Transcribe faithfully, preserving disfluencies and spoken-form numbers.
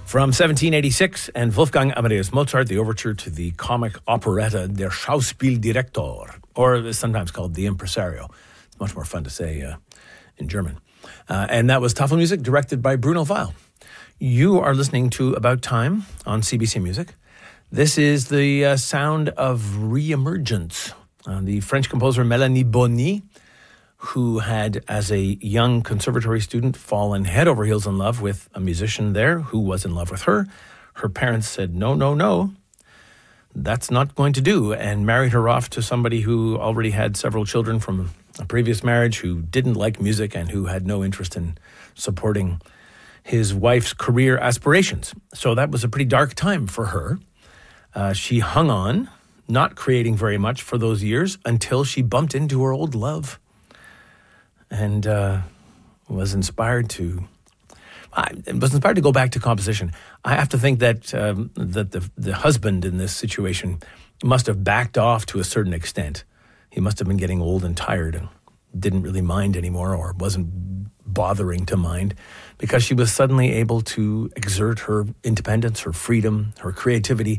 From seventeen eighty-six, and Wolfgang Amadeus Mozart, the overture to the comic operetta Der Schauspieldirektor, or sometimes called The Impresario. It's much more fun to say uh, in German. Uh, and that was Tafelmusik, directed by Bruno Weil. You are listening to About Time on C B C Music. This is the uh, sound of Reemergence. Uh, the French composer Mélanie Bonny, who had, as a young conservatory student, fallen head over heels in love with a musician there who was in love with her. Her parents said, no, no, no, that's not going to do, and married her off to somebody who already had several children from a previous marriage, who didn't like music and who had no interest in supporting his wife's career aspirations. So that was a pretty dark time for her. Uh, she hung on, not creating very much for those years, until she bumped into her old love. And uh, was inspired to, I was inspired to go back to composition. I have to think that um, that the the husband in this situation must have backed off to a certain extent. He must have been getting old and tired and didn't really mind anymore, or wasn't bothering to mind, because she was suddenly able to exert her independence, her freedom, her creativity